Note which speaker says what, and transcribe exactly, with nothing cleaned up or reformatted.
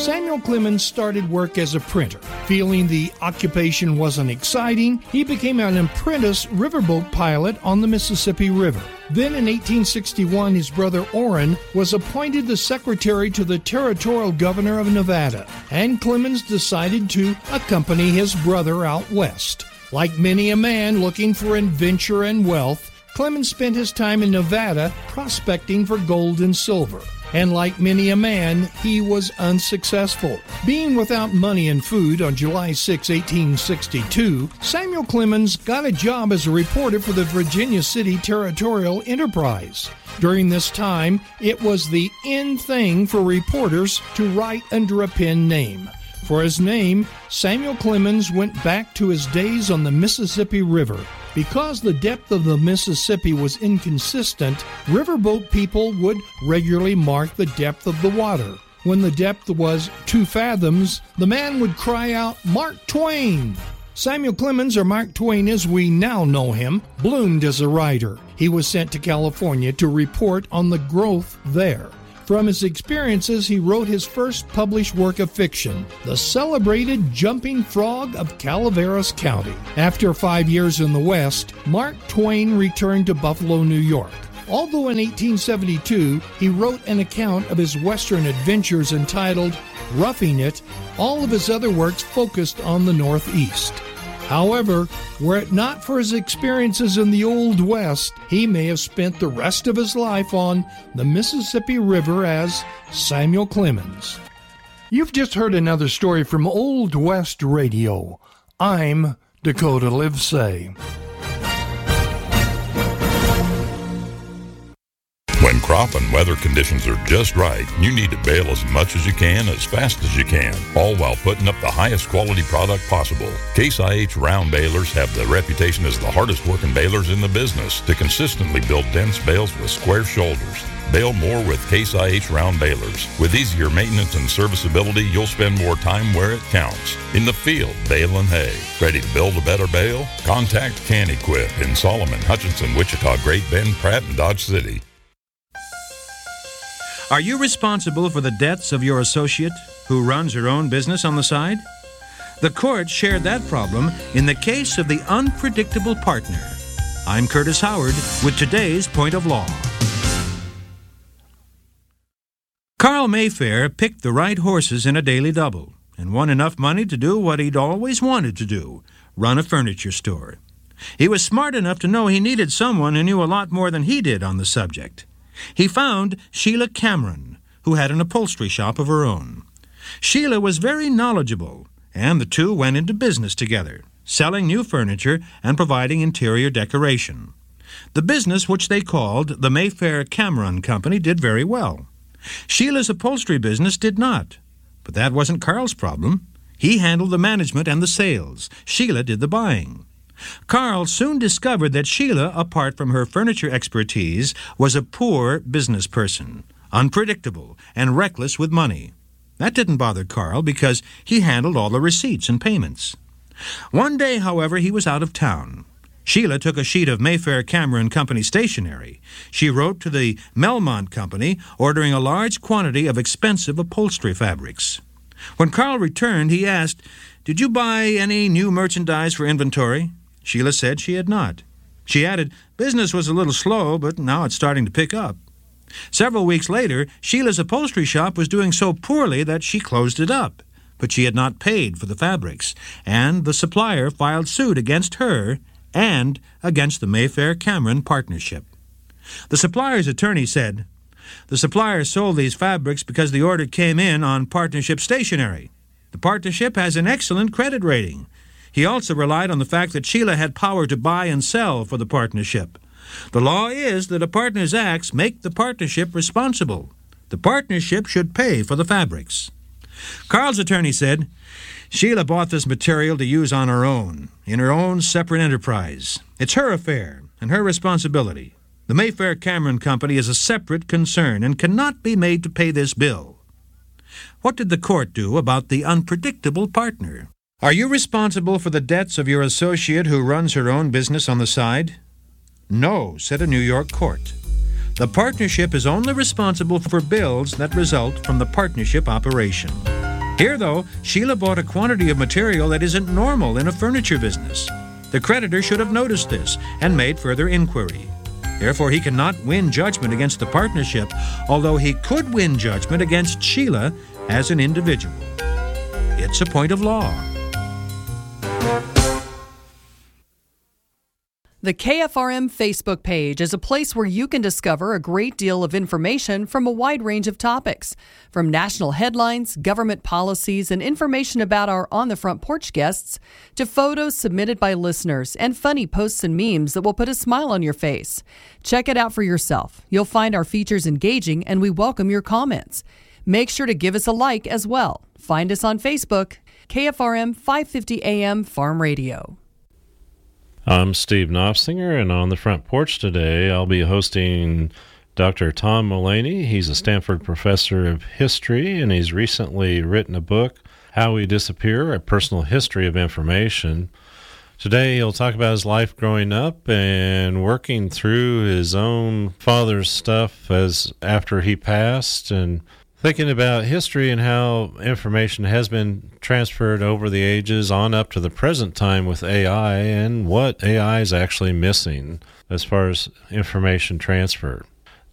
Speaker 1: Samuel Clemens started work as a printer. Feeling the occupation wasn't exciting, he became an apprentice riverboat pilot on the Mississippi River. Then in eighteen sixty-one, his brother Orrin was appointed the secretary to the territorial governor of Nevada, and Clemens decided to accompany his brother out west. Like many a man looking for adventure and wealth, Clemens spent his time in Nevada prospecting for gold and silver. And like many a man, he was unsuccessful. Being without money and food on July sixth, eighteen sixty-two, Samuel Clemens got a job as a reporter for the Virginia City Territorial Enterprise. During this time, it was the in thing for reporters to write under a pen name. For his name, Samuel Clemens went back to his days on the Mississippi River. Because the depth of the Mississippi was inconsistent, riverboat people would regularly mark the depth of the water. When the depth was two fathoms, the man would cry out, "Mark Twain!" Samuel Clemens, or Mark Twain as we now know him, bloomed as a writer. He was sent to California to report on the growth there. From his experiences, he wrote his first published work of fiction, The Celebrated Jumping Frog of Calaveras County. After five years in the West, Mark Twain returned to Buffalo, New York. Although in eighteen seventy-two, he wrote an account of his Western adventures entitled Roughing It, all of his other works focused on the Northeast. However, were it not for his experiences in the Old West, he may have spent the rest of his life on the Mississippi River as Samuel Clemens. You've just heard another story from Old West Radio. I'm Dakota Livesay.
Speaker 2: When crop and weather conditions are just right, you need to bale as much as you can, as fast as you can, all while putting up the highest quality product possible. Case I H round balers have the reputation as the hardest working balers in the business to consistently build dense bales with square shoulders. Bale more with Case I H round balers. With easier maintenance and serviceability, you'll spend more time where it counts. In the field, baling hay. Ready to build a better bale? Contact Can-Equip in Solomon, Hutchinson, Wichita, Great Bend, Pratt, and Dodge City.
Speaker 3: Are you responsible for the debts of your associate who runs her own business on the side? The court shared that problem in the case of the unpredictable partner. I'm Curtis Howard with today's Point of Law. Carl Mayfair picked the right horses in a daily double and won enough money to do what he'd always wanted to do, run a furniture store. He was smart enough to know he needed someone who knew a lot more than he did on the subject. He found Sheila Cameron, who had an upholstery shop of her own. Sheila was very knowledgeable, and the two went into business together, selling new furniture and providing interior decoration. The business, which they called the Mayfair Cameron Company, did very well. Sheila's upholstery business did not, but that wasn't Carl's problem. He handled the management and the sales. Sheila did the buying. Carl soon discovered that Sheila, apart from her furniture expertise, was a poor business person, unpredictable, and reckless with money. That didn't bother Carl because he handled all the receipts and payments. One day, however, he was out of town. Sheila took a sheet of Mayfair Cameron Company stationery. She wrote to the Melmont Company, ordering a large quantity of expensive upholstery fabrics. When Carl returned, he asked, "Did you buy any new merchandise for inventory?" Sheila said she had not. She added, "Business was a little slow, but now it's starting to pick up." Several weeks later, Sheila's upholstery shop was doing so poorly that she closed it up, but she had not paid for the fabrics, and the supplier filed suit against her and against the Mayfair Cameron Partnership. The supplier's attorney said, "The supplier sold these fabrics because the order came in on partnership stationery. The partnership has an excellent credit rating. He also relied on the fact that Sheila had power to buy and sell for the partnership. The law is that a partner's acts make the partnership responsible. The partnership should pay for the fabrics." Carl's attorney said, "Sheila bought this material to use on her own, in her own separate enterprise. It's her affair and her responsibility. The Mayfair Cameron Company is a separate concern and cannot be made to pay this bill." What did the court do about the unpredictable partner? Are you responsible for the debts of your associate who runs her own business on the side? No, said a New York court. The partnership is only responsible for bills that result from the partnership operation. Here, though, Sheila bought a quantity of material that isn't normal in a furniture business. The creditor should have noticed this and made further inquiry. Therefore, he cannot win judgment against the partnership, although he could win judgment against Sheila as an individual. It's a point of law.
Speaker 4: The K F R M Facebook page is a place where you can discover a great deal of information from a wide range of topics, from national headlines, government policies, and information about our On the Front Porch guests, to photos submitted by listeners and funny posts and memes that will put a smile on your face. Check it out for yourself. You'll find our features engaging, and we welcome your comments. Make sure to give us a like as well. Find us on Facebook, K F R M five fifty A M Farm Radio.
Speaker 5: I'm Steve Knopfsinger, and on the front porch today, I'll be hosting Doctor Tom Mullaney. He's a Stanford professor of history, and he's recently written a book, How We Disappear, A Personal History of Information. Today, he'll talk about his life growing up and working through his own father's stuff as after he passed, and thinking about history and how information has been transferred over the ages on up to the present time with A I, and what A I is actually missing as far as information transfer.